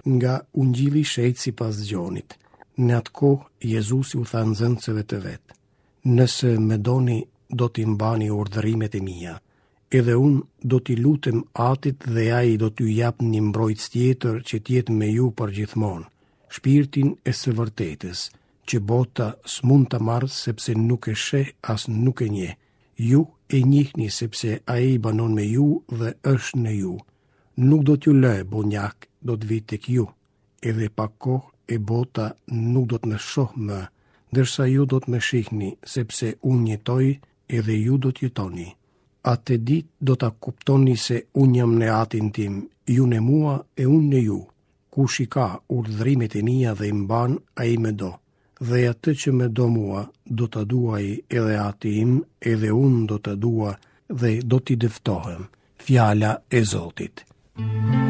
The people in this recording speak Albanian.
nga Ungjilli i Shejtë sipas Gjonit. Në atë kohë, Jezusi u tha nxënësve të vet: "Nëse më doni, do t'i mbani urdhërimet e mia. Edhe unë do t'i lutem Atit dhe ai do t'ju jap një mbrojtës tjetër që t'jetë me ju për gjithmonë, shpirtin e së vërtetës, që bota s'mund ta marrë sepse nuk e sheh as nuk e njeh. Ju e njihni sepse ai banon me ju dhe është në ju. Nuk do t'ju lë bonjak, do të vi tek ju, edhe pa kohë e bota nuk do të më shoh më, ndërsa ju do të më shihni, sepse unë jetoj edhe ju do të jetoni. Atë ditë do ta kuptoni se unë jam në Atin tim, ju në mua e unë në ju. Kush i ka urdhërimet e mia dhe i mban, ai më do. Dhe atë që më do mua, do ta duaj edhe Ati im, edhe unë do ta dua dhe do t'i dëftohem." Fjala e Zotit.